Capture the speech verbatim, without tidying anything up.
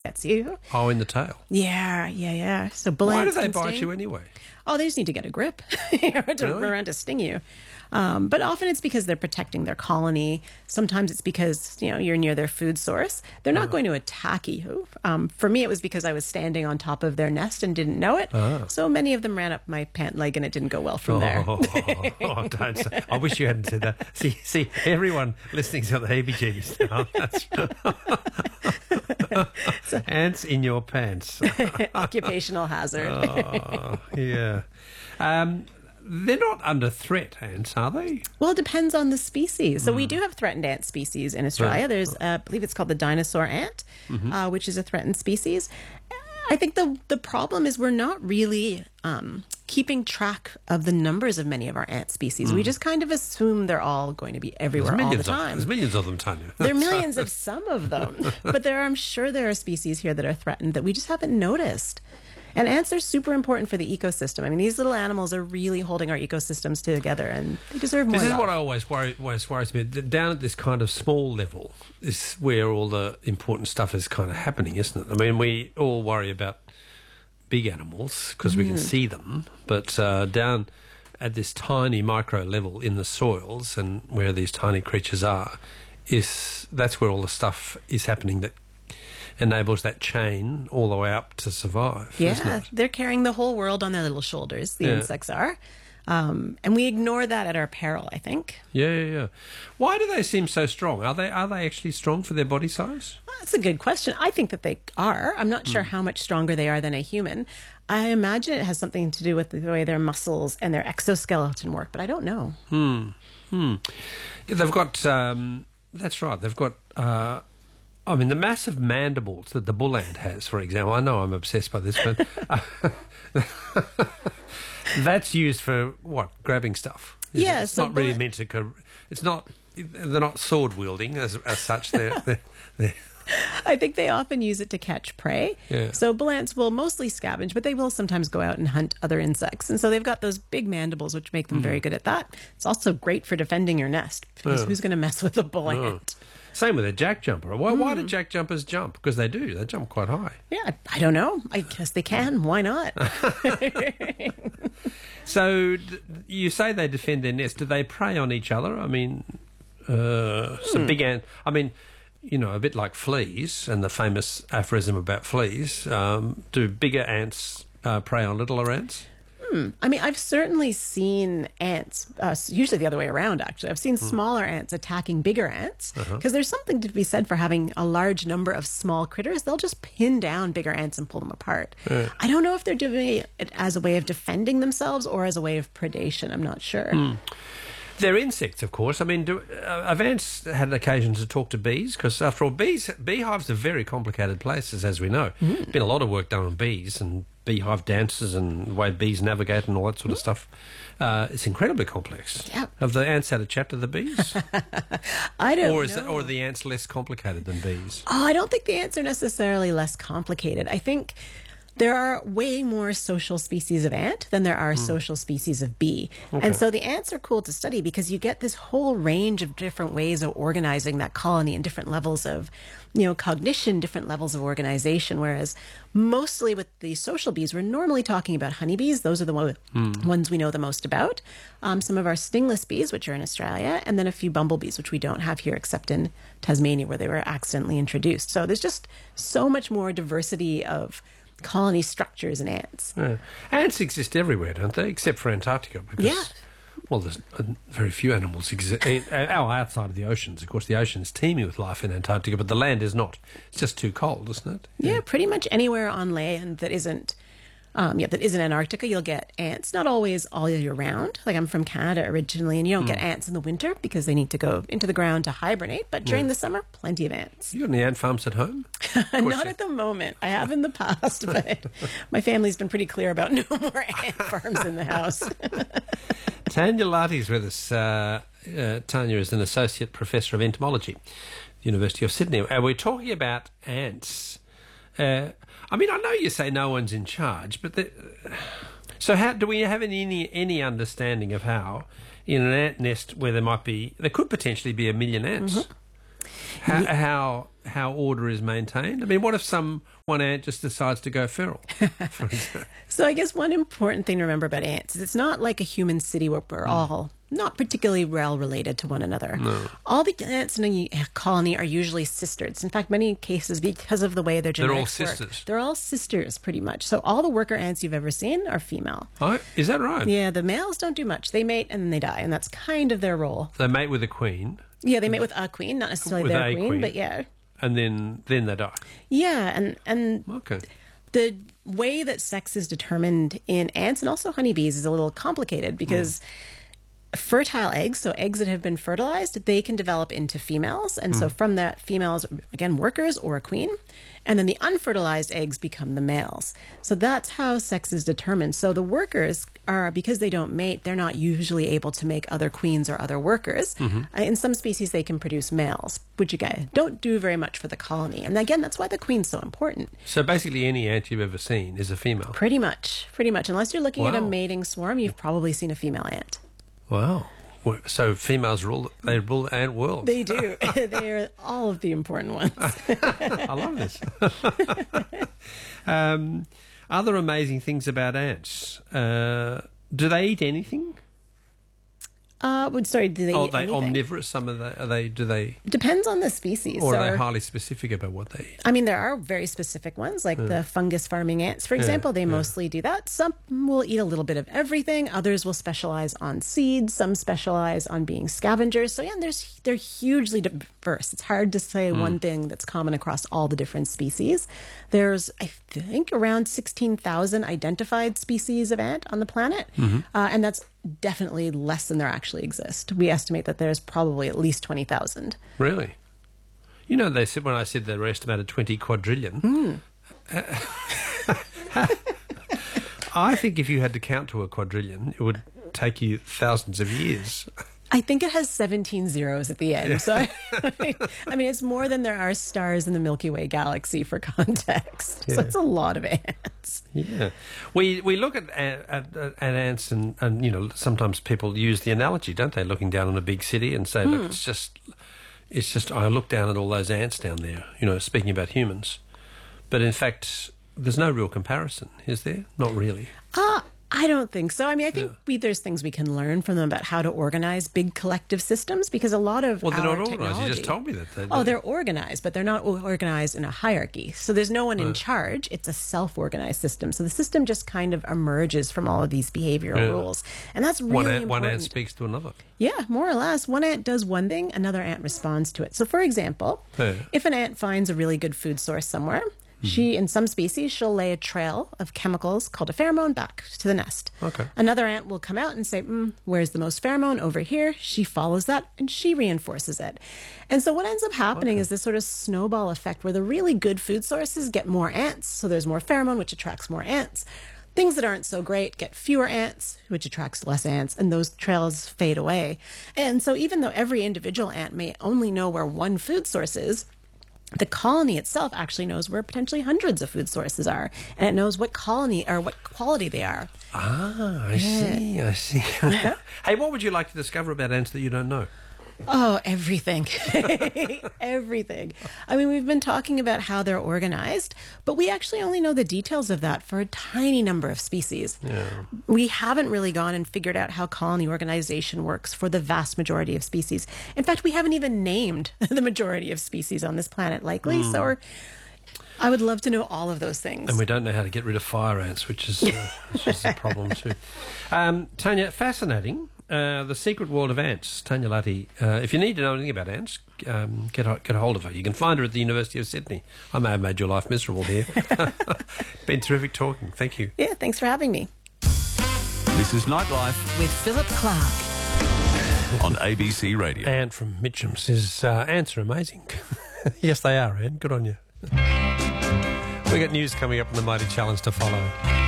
gets you. Oh, in the tail. Yeah, yeah, yeah. So bull Why do ants they can bite sting. you anyway? Oh, they just need to get a grip you know, to Really? around to sting you. Um, but often it's because they're protecting their colony. Sometimes it's because, you know, you're near their food source. They're not going to attack you. Um, for me, it was because I was standing on top of their nest and didn't know it. So many of them ran up my pant leg and it didn't go well from there. Oh, oh, don't say. I wish you hadn't said that. See, see, everyone listening's got the heebie-jeebies now. That's... Ants in your pants. Occupational hazard. Oh, yeah. Um, they're not under threat, ants, are they? Well, it depends on the species. So mm. we do have threatened ant species in Australia. There's, uh, I believe it's called the dinosaur ant, mm-hmm. uh, which is a threatened species. I think the the problem is we're not really um, keeping track of the numbers of many of our ant species. Mm. We just kind of assume they're all going to be everywhere all the time. Of, there's millions of them, Tanya. There are millions of some of them. But there, I'm sure there are species here that are threatened that we just haven't noticed. And ants are super important for the ecosystem. I mean, these little animals are really holding our ecosystems together, and they deserve more This is love. what I always worry, always worries me. Down at this kind of small level is where all the important stuff is kind of happening, isn't it? I mean, we all worry about big animals because mm. we can see them, but uh, down at this tiny micro level in the soils and where these tiny creatures are, is that's where all the stuff is happening that enables that chain all the way up to survive. Yeah, they're carrying the whole world on their little shoulders, the yeah. insects are. Um, and we ignore that at our peril, I think. Yeah, yeah, yeah. Why do they seem so strong? Are they are they actually strong for their body size? Well, that's a good question. I think that they are. I'm not sure mm. how much stronger they are than a human. I imagine it has something to do with the way their muscles and their exoskeleton work, but I don't know. Hmm. Hmm. Yeah, they've got... Um, that's right. They've got... Uh, I mean, the massive mandibles that the bull ant has, for example. I know I'm obsessed by this, but uh, that's used for what? Grabbing stuff. Yes, it? It's so not really meant to. It's not. They're not sword wielding as as such. They're, they're, they're I think they often use it to catch prey. Yeah. So bull ants will mostly scavenge, but they will sometimes go out and hunt other insects. And so they've got those big mandibles, which make them mm. very good at that. It's also great for defending your nest, because yeah. who's going to mess with a bull oh. ant? Same with a jack jumper. Why, mm. why do jack jumpers jump? Because they do. They jump quite high. Yeah, I don't know. I guess they can. Why not? So you say they defend their nest. Do they prey on each other? I mean, uh, some mm. big ant. I mean, you know, a bit like fleas and the famous aphorism about fleas. Um, do bigger ants uh, prey on littler ants? Hmm. I mean, I've certainly seen ants, uh, usually the other way around, actually. I've seen mm. smaller ants attacking bigger ants, because uh-huh. there's something to be said for having a large number of small critters. They'll just pin down bigger ants and pull them apart. Yeah. I don't know if they're doing it as a way of defending themselves or as a way of predation. I'm not sure. Mm. They're insects, of course. I mean, do, uh, have ants had occasion to talk to bees? Because after all, bees, beehives are very complicated places, as we know. Mm. There's been a lot of work done on bees and beehive dances and the way bees navigate and all that sort of stuff. Uh, it's incredibly complex. Yep. Have the ants had a chat to the bees? I don't or is know. It, or are the ants less complicated than bees? Oh, I don't think the ants are necessarily less complicated. I think there are way more social species of ant than there are mm. social species of bee. Okay. And so the ants are cool to study because you get this whole range of different ways of organizing that colony and different levels of, you know, cognition, different levels of organization. Whereas mostly with the social bees, we're normally talking about honeybees. Those are the one, mm. ones we know the most about. Um, some of our stingless bees, which are in Australia, and then a few bumblebees, which we don't have here except in Tasmania, where they were accidentally introduced. So there's just so much more diversity of colony structures in ants. Yeah. Ants exist everywhere, don't they? Except for Antarctica. Because, yeah. Well, there's very few animals exist. Oh, outside of the oceans. Of course, the ocean's teeming with life in Antarctica, but the land is not. It's just too cold, isn't it? Yeah, yeah pretty much anywhere on land that isn't Um, yeah, that isn't Antarctica, you'll get ants, not always all year round. Like I'm from Canada originally, and you don't mm. get ants in the winter because they need to go into the ground to hibernate. But during yeah. the summer, plenty of ants. You got any ant farms at home? Not at the moment. I have in the past, but my family's been pretty clear about no more ant farms in the house. Tanya Larty's with us. Uh, uh, Tanya is an associate professor of entomology, University of Sydney. And we're talking about ants. Uh, I mean, I know you say no one's in charge, but the, so how do we have any any understanding of how in an ant nest where there might be there could potentially be a million ants? Mm-hmm. How, how how order is maintained? I mean, what if some one ant just decides to go feral? For example? So I guess one important thing to remember about ants is it's not like a human city where we're Mm. all not particularly well related to one another. No. All the ants in a colony are usually sisters. In fact, many cases, because of the way their They're all genetics work, sisters. they're all sisters pretty much. So all the worker ants you've ever seen are female. Oh, is that right? Yeah, the males don't do much. They mate and then they die, and that's kind of their role. They mate with a queen, Yeah, they mate with a queen, not necessarily With their a queen, queen. but yeah. and then then they die. Yeah, and, and Okay. the way that sex is determined in ants and also honeybees is a little complicated because fertile eggs, so eggs that have been fertilized, they can develop into females. And so from that, females, again, workers or a queen. And then the unfertilized eggs become the males. So that's how sex is determined. So the workers are, because they don't mate, they're not usually able to make other queens or other workers. Uh, in some species, they can produce males, which again, don't do very much for the colony. And again, that's why the queen's so important. So basically, any ant you've ever seen is a female. Pretty much, pretty much. Unless you're looking at a Wow. mating swarm, you've probably seen a female ant. Wow. Well, So females rule. They rule the ant world. They do. They are all of the important ones. I love this. um, other amazing things about ants. Uh, do they eat anything? Uh, would sorry, do they Oh, eat are they anything? omnivorous? Some of the, are they? Do they? Depends on the species. Or So- are they highly specific about what they eat? I mean, there are very specific ones, like the fungus farming ants, for example. They mostly do that. Some will eat a little bit of everything. Others will specialize on seeds. Some specialize on being scavengers. So yeah, there's they're hugely diverse. It's hard to say one thing that's common across all the different species. There's, I think, around sixteen thousand identified species of ant on the planet, uh, and that's definitely less than there actually exist. We estimate that there's probably at least twenty thousand. Really? You know, they said when I said they were estimated twenty quadrillion. I think if you had to count to a quadrillion, it would take you thousands of years. I think it has seventeen zeros at the end. So, I mean, it's more than there are stars in the Milky Way galaxy for context. So Yeah. it's a lot of ants. Yeah, we we look at at, at, at ants and, and you know sometimes people use the analogy, don't they? Looking down on a big city and say, look, it's just it's just I look down at all those ants down there. You know, speaking about humans, but in fact, there's no real comparison, is there? Not really. Uh, I don't think so. I mean, I think we, there's things we can learn from them about how to organize big collective systems because a lot of Well, they're our not organised. You technology- just told me that. They, Oh, they're organized, but they're not organized in a hierarchy. So there's no one in charge. It's a self-organized system. So the system just kind of emerges from all of these behavioral Yeah. rules. And that's really one ant, important. one ant speaks to another. Yeah, more or less. One ant does one thing, another ant responds to it. So, for example, Yeah. if an ant finds a really good food source somewhere, she, in some species, she'll lay a trail of chemicals called a pheromone back to the nest. Okay. Another ant will come out and say, mm, where's the most pheromone? Over here. She follows that and she reinforces it. And so what ends up happening is this sort of snowball effect where the really good food sources get more ants. So there's more pheromone, which attracts more ants. Things that aren't so great get fewer ants, which attracts less ants, and those trails fade away. And so even though every individual ant may only know where one food source is, the colony itself actually knows where potentially hundreds of food sources are, and it knows what colony or what quality they are. Ah, I see, I see. Hey, what would you like to discover about ants that you don't know? Oh, everything. Everything. I mean, we've been talking about how they're organized, but we actually only know the details of that for a tiny number of species. Yeah. We haven't really gone and figured out how colony organization works for the vast majority of species. In fact, we haven't even named the majority of species on this planet, likely. So we're, I would love to know all of those things. And we don't know how to get rid of fire ants, which is, uh, which is a problem too. Um, Tanya, fascinating. Uh, the Secret World of Ants, Tanya Latti. Uh, if you need to know anything about ants, um, get a, get a hold of her. You can find her at the University of Sydney. I may have made your life miserable here. Been terrific talking. Thank you. Yeah, thanks for having me. This is Nightlife With Philip Clark. on A B C Radio. Anne from Mitcham says, uh, ants are amazing. Yes, they are, Anne. Good on you. We got news coming up in the Mighty Challenge to follow.